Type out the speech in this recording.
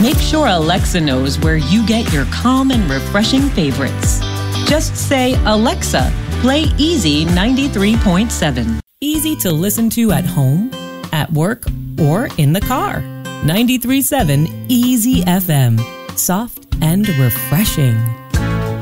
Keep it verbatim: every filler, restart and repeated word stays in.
Make sure Alexa knows where you get your calm and refreshing favorites. Just say, Alexa, play Easy ninety-three point seven. Easy to listen to at home, at work, or in the car. ninety-three point seven Easy F M. Soft and refreshing.